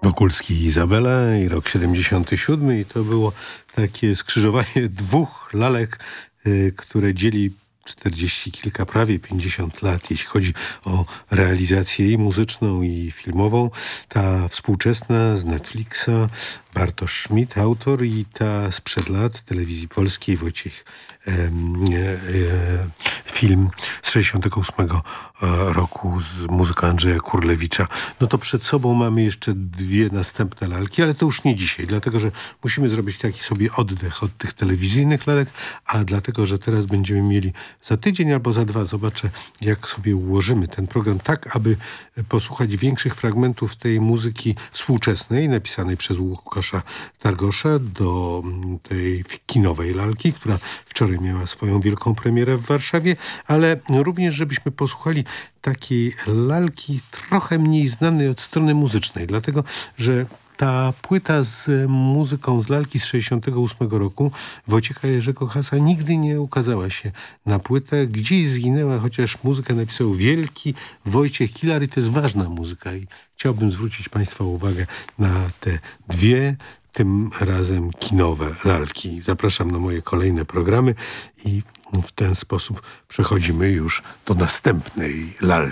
Wokulski i Izabela i rok 77 i to było takie skrzyżowanie dwóch lalek, które dzieli 40 kilka, prawie 50 lat, jeśli chodzi o realizację i muzyczną, i filmową. Ta współczesna z Netflixa, Bartosz Szmit, autor, i ta sprzed lat telewizji polskiej, Wojciech film z 68 roku z muzyką Andrzeja Kurlewicza. No to przed sobą mamy jeszcze dwie następne lalki, ale to już nie dzisiaj, dlatego że musimy zrobić taki sobie oddech od tych telewizyjnych lalek, a dlatego, że teraz będziemy mieli za tydzień albo za dwa, zobaczę, jak sobie ułożymy ten program tak, aby posłuchać większych fragmentów tej muzyki współczesnej, napisanej przez Łukasza Targosza, do tej kinowej lalki, która wczoraj miała swoją wielką premierę w Warszawie, ale również, żebyśmy posłuchali takiej lalki trochę mniej znanej od strony muzycznej, dlatego, że ta płyta z muzyką z lalki z 68 roku Wojciecha Jerzego Hasa nigdy nie ukazała się na płytę. Gdzieś zginęła, chociaż muzykę napisał wielki Wojciech Kilar i to jest ważna muzyka i chciałbym zwrócić Państwa uwagę na te dwie, tym razem kinowe lalki. Zapraszam na moje kolejne programy i w ten sposób przechodzimy już do następnej lalki.